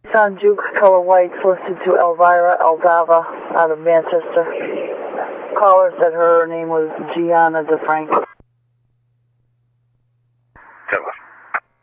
Nissan Juke, color white, listed to Elvira Aldava out of Manchester. Caller said her name was Gianna DeFranco.